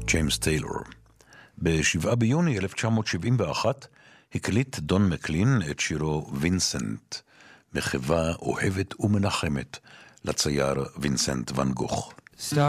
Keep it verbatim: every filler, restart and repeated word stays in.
ג'יימס טיילור. ב-שבעה ביוני אלף תשע מאות שבעים ואחת הקליט דון מקלין את שירו וינסנט, מחווה אוהבת ומנחמת לצייר וינסנט ואן גוך.